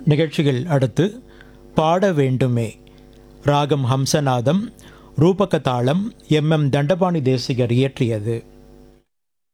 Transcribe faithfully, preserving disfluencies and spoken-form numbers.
நிகழ்ச்சிகள் அடுத்து பாட வேண்டுமே ராகம் ஹம்சநாதம் ரூபக தாளம் எம் எம் தண்டபாணி தேசிகர் இயற்றியது.